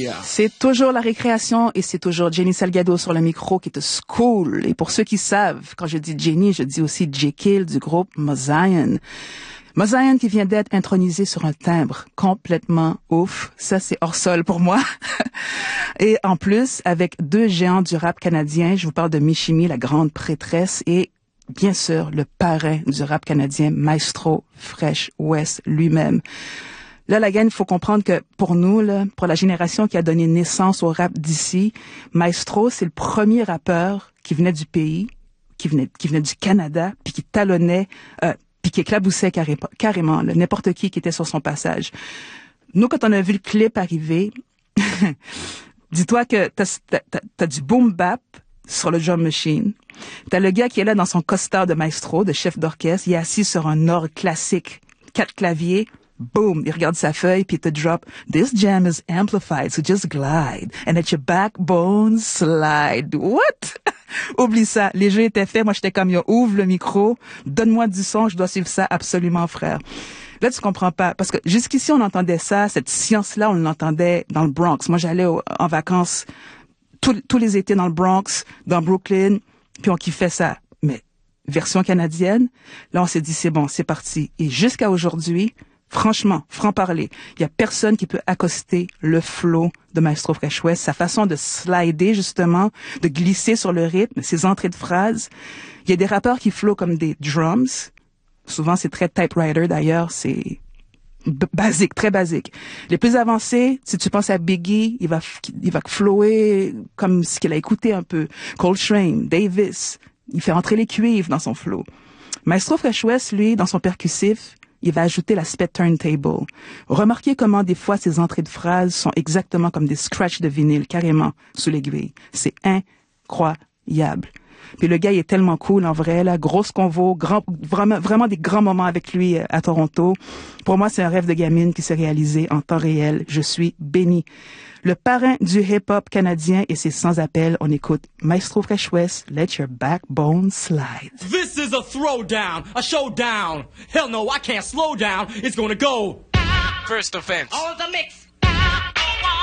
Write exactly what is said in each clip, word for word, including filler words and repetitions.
media. C'est toujours la récréation et c'est toujours Jenny Salgado sur le micro qui te school. Et pour ceux qui savent, quand je dis Jenny, je dis aussi Jekyll du groupe Mozion. Mozion qui vient d'être intronisé sur un timbre complètement ouf. Ça, c'est hors sol pour moi. Et en plus, avec deux géants du rap canadien, je vous parle de Michimi, la grande prêtresse, et bien sûr, le parrain du rap canadien, Maestro Fresh Wes lui-même. Là, la gang, il faut comprendre que pour nous, là, pour la génération qui a donné naissance au rap d'ici, Maestro, c'est le premier rappeur qui venait du pays, qui venait, qui venait du Canada, puis qui talonnait, euh, puis qui éclaboussait carré, carrément là, n'importe qui qui était sur son passage. Nous, quand on a vu le clip arriver, dis-toi que t'as, t'as, t'as du boom bap sur le drum machine. T'as le gars qui est là dans son costard de maestro, de chef d'orchestre. Il est assis sur un orgue classique, quatre claviers. Boom, il regarde sa feuille puis il te drop. This jam is amplified, so just glide and let your backbone slide. What? Oublie ça. Les jeux étaient faits. Moi, j'étais comme, yo, ouvre le micro, donne-moi du son, je dois suivre ça absolument, frère. Là, tu comprends pas. Parce que jusqu'ici, on entendait ça, cette science-là, on l'entendait dans le Bronx. Moi, j'allais au, en vacances tous, tous les étés dans le Bronx, dans Brooklyn, puis on kiffait ça. Mais version canadienne, là, on s'est dit, c'est bon, c'est parti. Et jusqu'à aujourd'hui, franchement, franc-parler, il y a personne qui peut accoster le flow de Maestro Fresh Wes, sa façon de slider, justement, de glisser sur le rythme, ses entrées de phrases. Il y a des rappeurs qui flowent comme des drums. Souvent, c'est très typewriter, d'ailleurs, c'est b- basique, très basique. Les plus avancés, si tu penses à Biggie, il va, il va flower comme ce qu'il a écouté un peu. Coltrane, Davis, il fait entrer les cuivres dans son flow. Maestro Fresh Wes, lui, dans son percussif, il va ajouter l'aspect turntable. Remarquez comment des fois ces entrées de phrases sont exactement comme des scratchs de vinyle, carrément, sous l'aiguille. C'est incroyable. Puis le gars, il est tellement cool, en vrai, là, grosse convo, grand, vraiment, vraiment des grands moments avec lui à Toronto. Pour moi, c'est un rêve de gamine qui s'est réalisé en temps réel. Je suis bénie. Le parrain du hip-hop canadien et c'est sans appel. On écoute Maestro Fresh Wes, Let Your Backbone Slide. This is a throwdown, a showdown. Hell no, I can't slow down. It's gonna go. First offense. All the mix.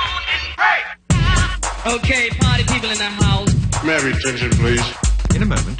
Okay, party people in the house. May I have your attention, please? In a moment.